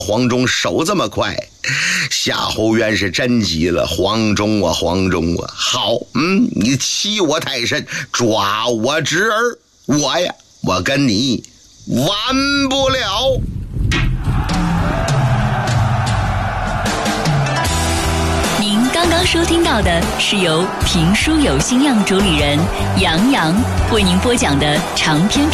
黄忠手这么快，夏侯渊是真急了。黄忠啊，好，你欺我太甚，抓我侄儿，我跟你完不了。 您刚刚收听到的是由评书有心样主理人杨洋为您播讲的长篇